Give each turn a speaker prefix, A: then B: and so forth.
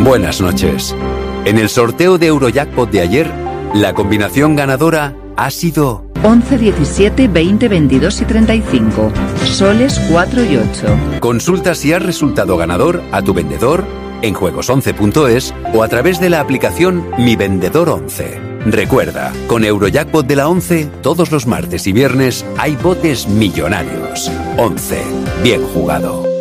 A: Buenas noches. En el sorteo de Eurojackpot de ayer, la combinación ganadora ha sido
B: 11, 17, 20, 22 y 35. Soles 4 y 8.
A: Consulta si has resultado ganador a tu vendedor en juegos11.es o a través de la aplicación Mi Vendedor 11. Recuerda, con Eurojackpot de la 11, todos los martes y viernes hay botes millonarios. 11. Bien jugado.